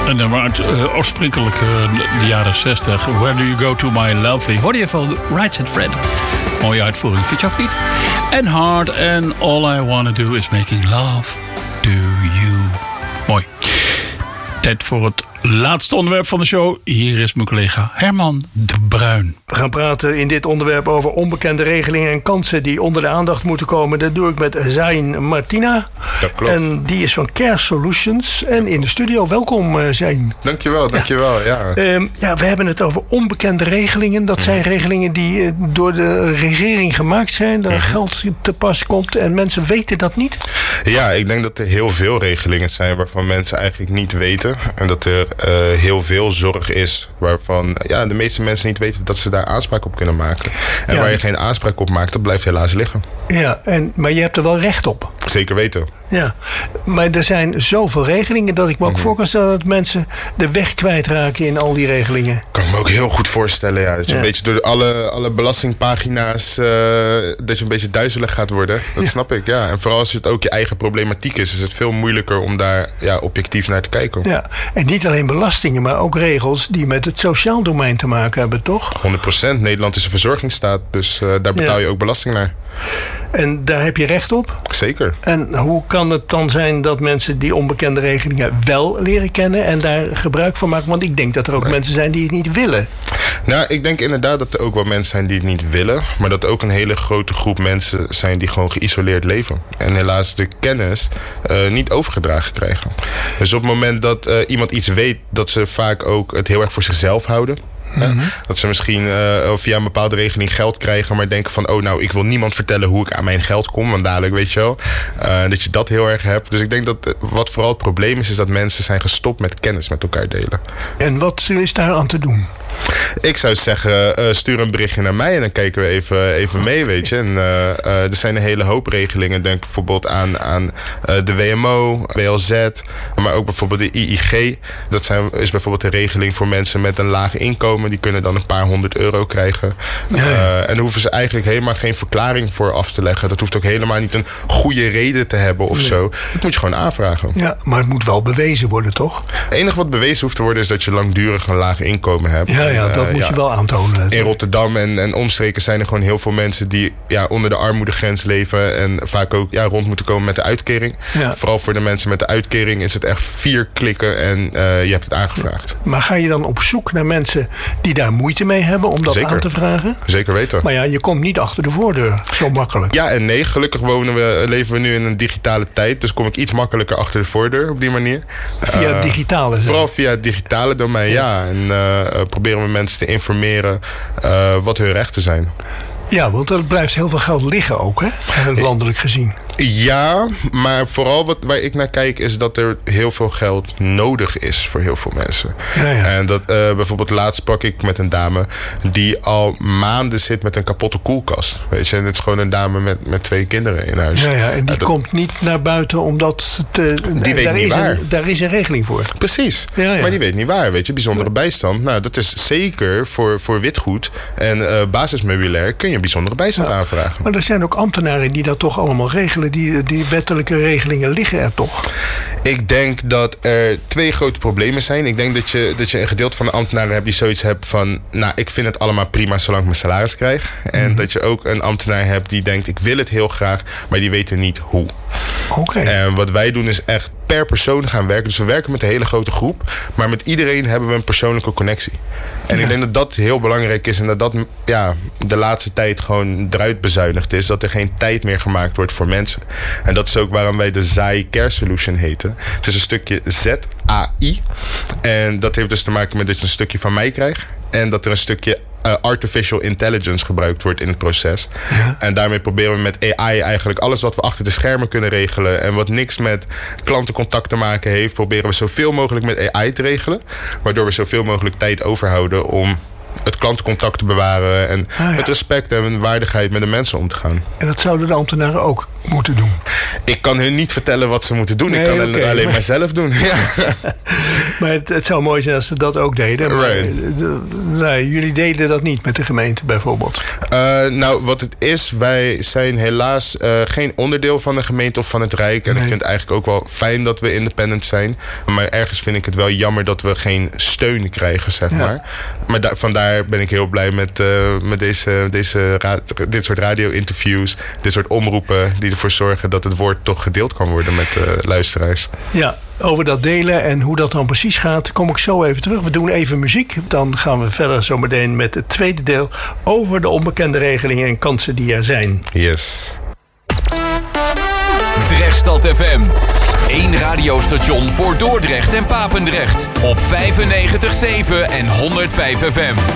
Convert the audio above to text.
En dan maar oorspronkelijk de jaren 60. Where do you go to my lovely? Hoorde je van Right Said Fred. Mooie uitvoering, vind je ook niet? En Hard and All I Wanna Do Is Making Love to You. Mooi. Tijd voor het laatste onderwerp van de show. Hier is mijn collega Herman de Bruin. We gaan praten in dit onderwerp over onbekende regelingen en kansen die onder de aandacht moeten komen. Dat doe ik met Zain Martina. Dat klopt. En die is van Care Solutions. En in de studio, welkom Zain. Dankjewel. Ja. We hebben het over onbekende regelingen. Dat zijn regelingen die door de regering gemaakt zijn. Daar geld te pas komt en mensen weten dat niet. Ja, ik denk dat er heel veel regelingen zijn waarvan mensen eigenlijk niet weten. En dat er heel veel zorg is waarvan de meeste mensen niet weten dat ze daar aanspraak op kunnen maken. En waar je geen aanspraak op maakt, dat blijft helaas liggen. Ja, maar je hebt er wel recht op. Zeker weten. Ja, maar er zijn zoveel regelingen dat ik me ook voor kan stellen dat mensen de weg kwijtraken in al die regelingen. Kan ik me ook heel goed voorstellen, ja. Dat je een beetje door alle belastingpagina's, dat je een beetje duizelig gaat worden. Dat snap ik, ja. En vooral als het ook je eigen problematiek is het veel moeilijker om daar objectief naar te kijken. Ja, en niet alleen belastingen, maar ook regels die met het sociaal domein te maken hebben, toch? 100%. Nederland is een verzorgingsstaat, dus daar betaal je ook belasting naar. En daar heb je recht op? Zeker. En hoe kan het dan zijn dat mensen die onbekende regelingen wel leren kennen en daar gebruik van maken? Want ik denk dat er ook mensen zijn die het niet willen. Nou, ik denk inderdaad dat er ook wel mensen zijn die het niet willen. Maar dat er ook een hele grote groep mensen zijn die gewoon geïsoleerd leven. En helaas de kennis niet overgedragen krijgen. Dus op het moment dat iemand iets weet, dat ze vaak ook het heel erg voor zichzelf houden. Dat ze misschien via een bepaalde regeling geld krijgen, maar denken van, ik wil niemand vertellen hoe ik aan mijn geld kom, want dadelijk, weet je wel, dat je dat heel erg hebt. Dus ik denk dat wat vooral het probleem is dat mensen zijn gestopt met kennis met elkaar delen. En wat is daar aan te doen? Ik zou zeggen, stuur een berichtje naar mij en dan kijken we even mee, weet je. En er zijn een hele hoop regelingen. Denk bijvoorbeeld aan de WMO, WLZ, maar ook bijvoorbeeld de IIG. Dat is bijvoorbeeld een regeling voor mensen met een laag inkomen. Die kunnen dan een paar €100 krijgen. En daar hoeven ze eigenlijk helemaal geen verklaring voor af te leggen. Dat hoeft ook helemaal niet een goede reden te hebben of zo. Dat moet je gewoon aanvragen. Ja, maar het moet wel bewezen worden, toch? Het enige wat bewezen hoeft te worden is dat je langdurig een laag inkomen hebt. Ja, dat moet je wel aantonen. In Rotterdam en omstreken zijn er gewoon heel veel mensen die onder de armoedegrens leven en vaak ook rond moeten komen met de uitkering. Ja. Vooral voor de mensen met de uitkering is het echt 4 klikken en je hebt het aangevraagd. Maar ga je dan op zoek naar mensen die daar moeite mee hebben om dat aan te vragen? Zeker weten. Maar je komt niet achter de voordeur zo makkelijk. Ja en nee, gelukkig leven we nu in een digitale tijd, dus kom ik iets makkelijker achter de voordeur op die manier. Via het digitale? Vooral via het digitale domein, En proberen we mensen te informeren wat hun rechten zijn. Ja, want er blijft heel veel geld liggen ook, hè? Landelijk gezien. Ja, maar vooral waar ik naar kijk is dat er heel veel geld nodig is voor heel veel mensen. Ja. En dat bijvoorbeeld laatst sprak ik met een dame die al maanden zit met een kapotte koelkast. Weet je, en het is gewoon een dame met 2 kinderen in huis. Ja, en die komt niet naar buiten omdat die weet niet waar. Daar is een regeling voor. Precies, maar die weet niet waar, weet je. Bijzondere bijstand, dat is zeker voor witgoed en basismeubilair kun je bijzondere bijstand aanvragen. Maar er zijn ook ambtenaren die dat toch allemaal regelen. Die wettelijke regelingen liggen er toch? Ik denk dat er 2 grote problemen zijn. Ik denk dat je een gedeelte van de ambtenaren hebt die zoiets hebt van, ik vind het allemaal prima zolang ik mijn salaris krijg. En dat je ook een ambtenaar hebt die denkt, ik wil het heel graag, maar die weten niet hoe. Okay. En wat wij doen is echt per persoon gaan werken. Dus we werken met een hele grote groep, maar met iedereen hebben we een persoonlijke connectie. En ik denk dat dat heel belangrijk is en dat de laatste tijd gewoon eruit bezuinigd is. Dat er geen tijd meer gemaakt wordt voor mensen. En dat is ook waarom wij de ZAI Care Solution heten. Het is een stukje ZAI. En dat heeft dus te maken met dat je een stukje van mij krijgt. En dat er een stukje artificial intelligence gebruikt wordt in het proces. Ja. En daarmee proberen we met AI eigenlijk alles wat we achter de schermen kunnen regelen en wat niks met klantencontact te maken heeft, proberen we zoveel mogelijk met AI te regelen. Waardoor we zoveel mogelijk tijd overhouden om het klantencontact te bewaren en met respect en waardigheid met de mensen om te gaan. En dat zouden de ambtenaren ook moeten doen? Ik kan hun niet vertellen wat ze moeten doen. Ik kan het alleen maar zelf doen. Ja. Maar het zou mooi zijn als ze dat ook deden. Maar, nee, jullie deden dat niet met de gemeente bijvoorbeeld. Nou, wat het is, wij zijn helaas geen onderdeel van de gemeente of van het Rijk. En ik vind het eigenlijk ook wel fijn dat we independent zijn. Maar ergens vind ik het wel jammer dat we geen steun krijgen, zeg maar. Maar vandaar ben ik heel blij met dit soort radio-interviews, dit soort omroepen die ervoor zorgen dat het woord toch gedeeld kan worden met luisteraars. Ja, over dat delen en hoe dat dan precies gaat, kom ik zo even terug. We doen even muziek. Dan gaan we verder zo meteen met het tweede deel over de onbekende regelingen en kansen die er zijn. Yes. Drechtstad FM. 1 radiostation voor Dordrecht en Papendrecht. Op 95.7 en 105 FM.